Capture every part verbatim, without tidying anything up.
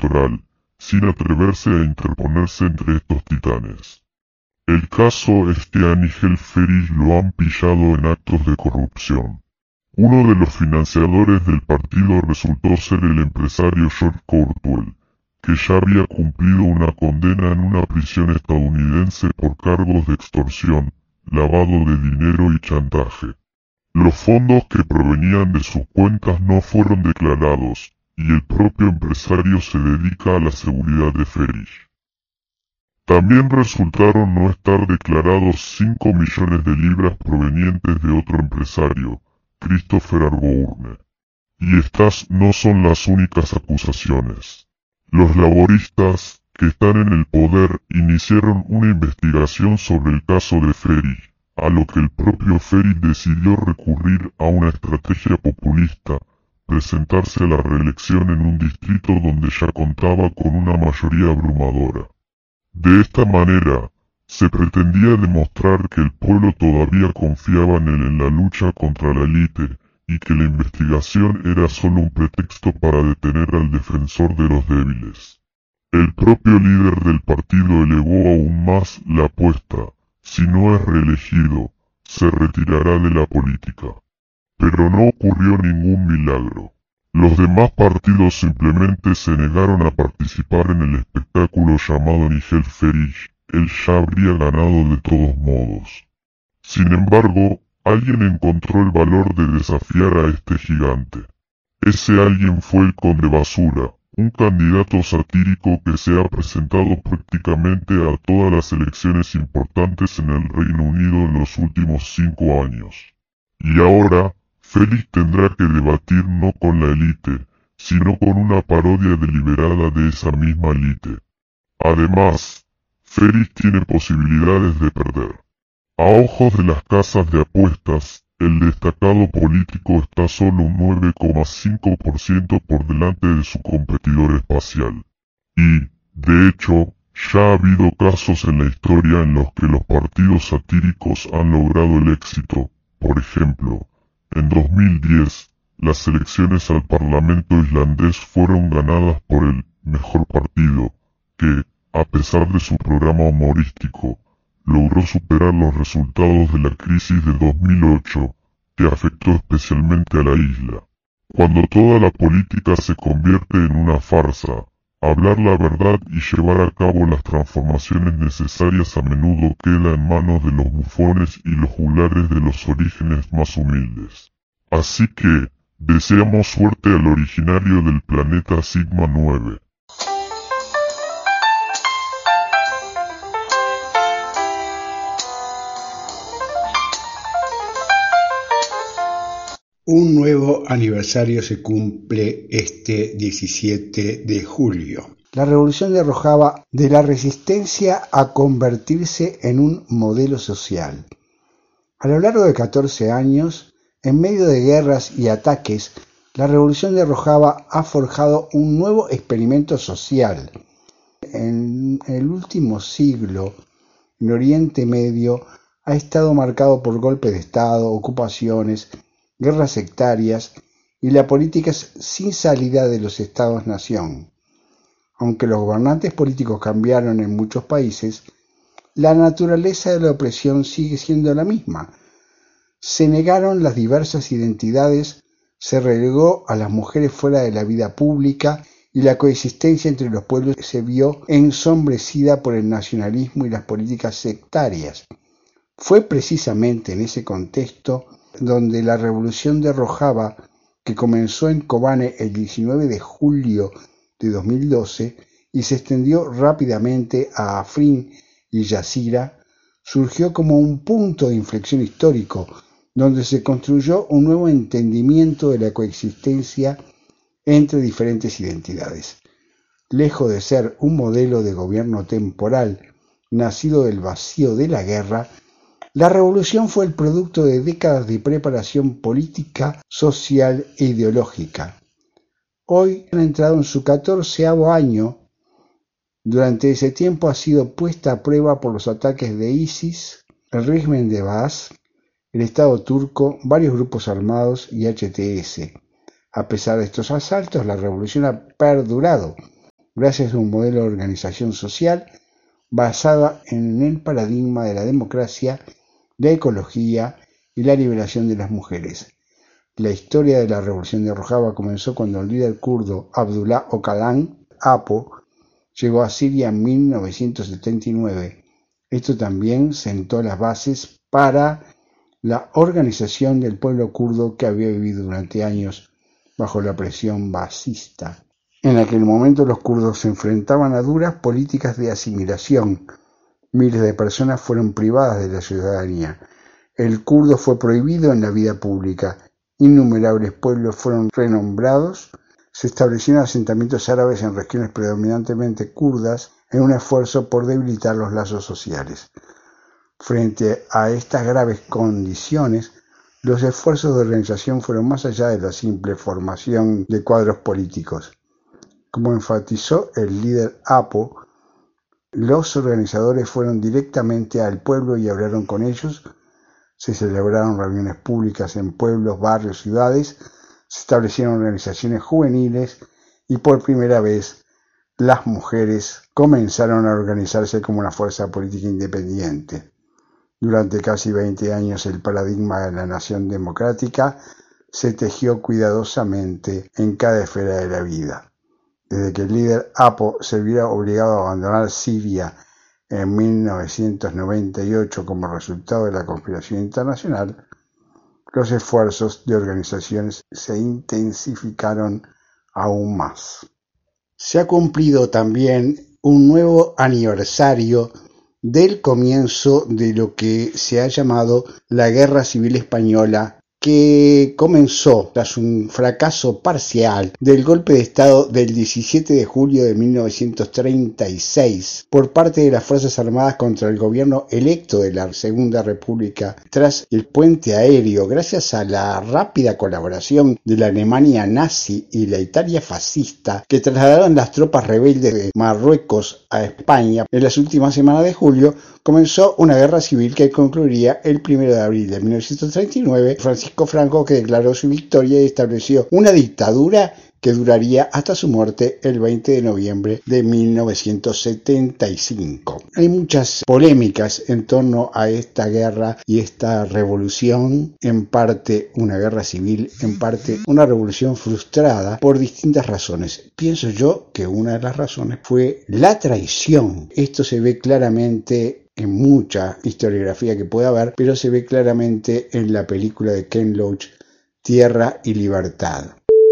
electoral, sin atreverse a interponerse entre estos titanes. El caso es que a Nigel Farage lo han pillado en actos de corrupción. Uno de los financiadores del partido resultó ser el empresario George Courtwell, que ya había cumplido una condena en una prisión estadounidense por cargos de extorsión, lavado de dinero y chantaje. Los fondos que provenían de sus cuentas no fueron declarados, y el propio empresario se dedica a la seguridad de Farage. También resultaron no estar declarados cinco millones de libras provenientes de otro empresario, Christopher Arbourne. Y estas no son las únicas acusaciones. Los laboristas, que están en el poder, iniciaron una investigación sobre el caso de Farage, a lo que el propio Farage decidió recurrir a una estrategia populista, presentarse a la reelección en un distrito donde ya contaba con una mayoría abrumadora. De esta manera, se pretendía demostrar que el pueblo todavía confiaba en él en la lucha contra la élite, y que la investigación era solo un pretexto para detener al defensor de los débiles. El propio líder del partido elevó aún más la apuesta: si no es reelegido, se retirará de la política. Pero no ocurrió ningún milagro. Los demás partidos simplemente se negaron a participar en el espectáculo llamado Nigel Farage. Él ya habría ganado de todos modos. Sin embargo, alguien encontró el valor de desafiar a este gigante. Ese alguien fue el Conde Basura, un candidato satírico que se ha presentado prácticamente a todas las elecciones importantes en el Reino Unido en los últimos cinco años. Y ahora, Farage tendrá que debatir no con la élite, sino con una parodia deliberada de esa misma élite. Además, Farage tiene posibilidades de perder. A ojos de las casas de apuestas, el destacado político está solo un nueve coma cinco por ciento por delante de su competidor espacial. Y, de hecho, ya ha habido casos en la historia en los que los partidos satíricos han logrado el éxito. Por ejemplo, en dos mil diez, las elecciones al Parlamento islandés fueron ganadas por el mejor partido, que, a pesar de su programa humorístico, logró superar los resultados de la crisis de dos mil ocho, que afectó especialmente a la isla. Cuando toda la política se convierte en una farsa, hablar la verdad y llevar a cabo las transformaciones necesarias a menudo queda en manos de los bufones y los juglares de los orígenes más humildes. Así que, deseamos suerte al originario del planeta Sigma nueve. Un nuevo aniversario se cumple este diecisiete de julio. La revolución de Rojava, de la resistencia a convertirse en un modelo social. A lo largo de catorce años, en medio de guerras y ataques, la revolución de Rojava ha forjado un nuevo experimento social. En el último siglo, en Oriente Medio, ha estado marcado por golpes de Estado, ocupaciones, guerras sectarias y la política sin salida de los estados-nación. Aunque los gobernantes políticos cambiaron en muchos países, la naturaleza de la opresión sigue siendo la misma. Se negaron las diversas identidades, se relegó a las mujeres fuera de la vida pública y la coexistencia entre los pueblos se vio ensombrecida por el nacionalismo y las políticas sectarias. Fue precisamente en ese contexto donde la revolución de Rojava, que comenzó en Kobane el diecinueve de julio de dos mil doce y se extendió rápidamente a Afrin y Yazira, surgió como un punto de inflexión histórico, donde se construyó un nuevo entendimiento de la coexistencia entre diferentes identidades. Lejos de ser un modelo de gobierno temporal, nacido del vacío de la guerra, la revolución fue el producto de décadas de preparación política, social e ideológica. Hoy han entrado en su catorceavo año. Durante ese tiempo ha sido puesta a prueba por los ataques de ISIS, el régimen de Baas, el Estado turco, varios grupos armados y H T S. A pesar de estos asaltos, la revolución ha perdurado, gracias a un modelo de organización social basada en el paradigma de la democracia, la ecología y la liberación de las mujeres. La historia de la Revolución de Rojava comenzó cuando el líder kurdo Abdullah Öcalan, Apo, llegó a Siria en mil novecientos setenta y nueve. Esto también sentó las bases para la organización del pueblo kurdo que había vivido durante años bajo la presión basista. En aquel momento los kurdos se enfrentaban a duras políticas de asimilación. Miles de personas fueron privadas de la ciudadanía. El kurdo fue prohibido en la vida pública. Innumerables pueblos fueron renombrados. Se establecieron asentamientos árabes en regiones predominantemente kurdas en un esfuerzo por debilitar los lazos sociales. Frente a estas graves condiciones, los esfuerzos de organización fueron más allá de la simple formación de cuadros políticos. Como enfatizó el líder Apo, los organizadores fueron directamente al pueblo y hablaron con ellos. Se celebraron reuniones públicas en pueblos, barrios, ciudades, se establecieron organizaciones juveniles y por primera vez las mujeres comenzaron a organizarse como una fuerza política independiente. Durante casi veinte años el paradigma de la nación democrática se tejió cuidadosamente en cada esfera de la vida. Desde que el líder Apo se viera obligado a abandonar Siria en mil novecientos noventa y ocho como resultado de la conspiración internacional, los esfuerzos de organizaciones se intensificaron aún más. Se ha cumplido también un nuevo aniversario del comienzo de lo que se ha llamado la Guerra Civil Española, que comenzó tras un fracaso parcial del golpe de Estado del diecisiete de julio de mil novecientos treinta y seis por parte de las Fuerzas Armadas contra el gobierno electo de la Segunda República tras el puente aéreo, gracias a la rápida colaboración de la Alemania nazi y la Italia fascista, que trasladaron las tropas rebeldes de Marruecos a España en las últimas semanas de julio. Comenzó una guerra civil que concluiría el primero de abril de mil novecientos treinta y nueve. Francisco Franco, que declaró su victoria y estableció una dictadura que duraría hasta su muerte el veinte de noviembre de mil novecientos setenta y cinco. Hay muchas polémicas en torno a esta guerra y esta revolución, en parte una guerra civil, en parte una revolución frustrada por distintas razones. Pienso yo que una de las razones fue la traición. Esto se ve claramente en mucha historiografía que pueda haber, pero se ve claramente en la película de Ken Loach, Tierra y Libertad.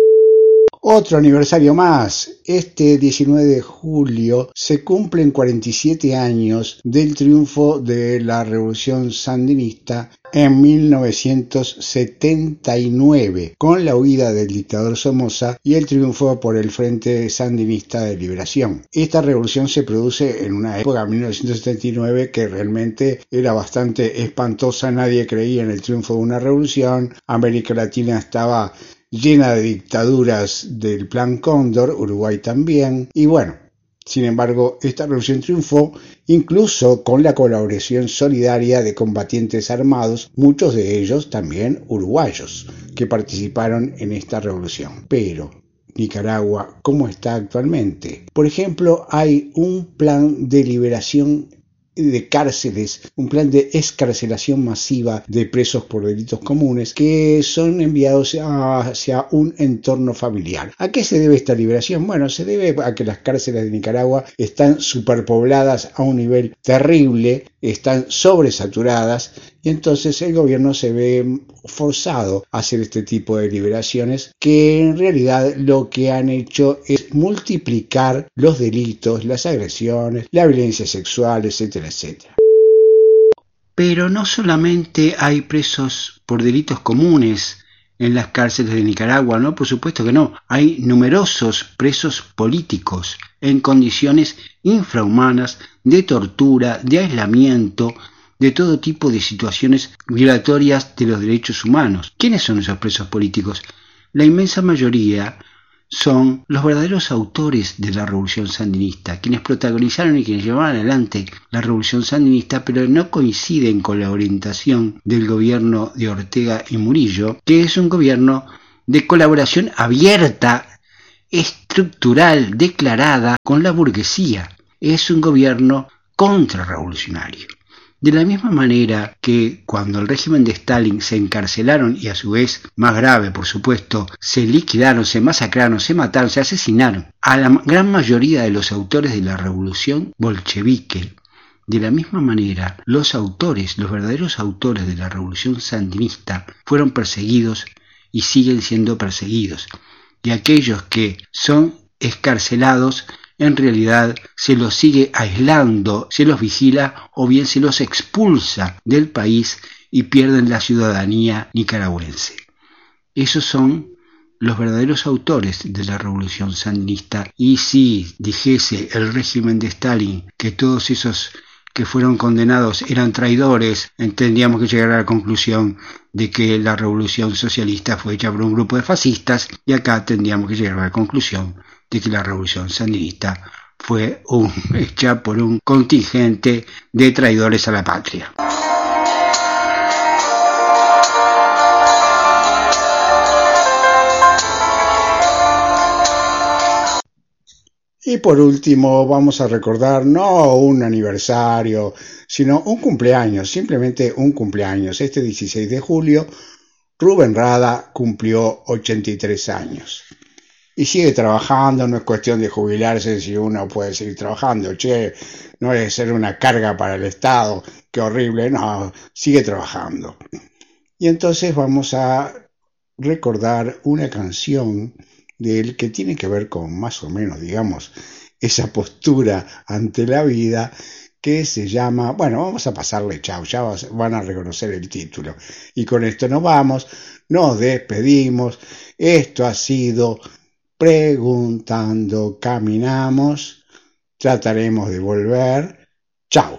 Otro aniversario más. Este diecinueve de julio se cumplen cuarenta y siete años del triunfo de la Revolución Sandinista en mil novecientos setenta y nueve, con la huida del dictador Somoza y el triunfo por el Frente Sandinista de Liberación. Esta revolución se produce en una época, mil novecientos setenta y nueve, que realmente era bastante espantosa. Nadie creía en el triunfo de una revolución. América Latina estaba llena de dictaduras del Plan Cóndor, Uruguay también, y bueno, sin embargo, esta revolución triunfó incluso con la colaboración solidaria de combatientes armados, muchos de ellos también uruguayos, que participaron en esta revolución. Pero Nicaragua, ¿cómo está actualmente? Por ejemplo, hay un plan de liberación de cárceles, un plan de excarcelación masiva de presos por delitos comunes que son enviados hacia un entorno familiar. ¿A qué se debe esta liberación? Bueno, se debe a que las cárceles de Nicaragua están superpobladas a un nivel terrible, están sobresaturadas, y entonces el gobierno se ve forzado a hacer este tipo de liberaciones, que en realidad lo que han hecho es multiplicar los delitos, las agresiones, la violencia sexual, etcétera, etcétera. Pero no solamente hay presos por delitos comunes en las cárceles de Nicaragua, ¿no? Por supuesto que no. Hay numerosos presos políticos en condiciones infrahumanas de tortura, de aislamiento, de todo tipo de situaciones violatorias de los derechos humanos. ¿Quiénes son esos presos políticos? La inmensa mayoría son los verdaderos autores de la revolución sandinista, quienes protagonizaron y quienes llevaron adelante la revolución sandinista, pero no coinciden con la orientación del gobierno de Ortega y Murillo, que es un gobierno de colaboración abierta estructural declarada con la burguesía. Es un gobierno contrarrevolucionario. De la misma manera que cuando el régimen de Stalin se encarcelaron y a su vez, más grave por supuesto, se liquidaron, se masacraron, se mataron, se asesinaron a la gran mayoría de los autores de la revolución bolchevique. De la misma manera, los autores, los verdaderos autores de la revolución sandinista fueron perseguidos y siguen siendo perseguidos. Y aquellos que son excarcelados, en realidad se los sigue aislando, se los vigila o bien se los expulsa del país y pierden la ciudadanía nicaragüense. Esos son los verdaderos autores de la revolución sandinista. Y si dijese el régimen de Stalin que todos esos que fueron condenados eran traidores, tendríamos que llegar a la conclusión de que la revolución socialista fue hecha por un grupo de fascistas, y acá tendríamos que llegar a la conclusión de que la revolución sandinista fue un, hecha por un contingente de traidores a la patria. Y por último vamos a recordar no un aniversario, sino un cumpleaños, simplemente un cumpleaños. Este dieciséis de julio, Rubén Rada cumplió ochenta y tres años. Y sigue trabajando, no es cuestión de jubilarse si uno puede seguir trabajando. Che, no es ser una carga para el Estado, qué horrible, no, sigue trabajando. Y entonces vamos a recordar una canción de él que tiene que ver con más o menos, digamos, esa postura ante la vida, que se llama, bueno, vamos a pasarle chau, ya van a reconocer el título. Y con esto nos vamos, nos despedimos. Esto ha sido Preguntando Caminamos. Trataremos de volver. Chau.